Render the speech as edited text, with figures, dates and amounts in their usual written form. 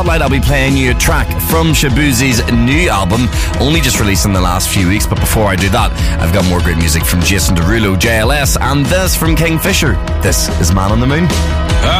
I'll be playing you a track from Shaboozey's new album, only just released in the last few weeks. But before I do that, I've got more great music from Jason Derulo, JLS, and this from Kingfisher. This is Man on the Moon.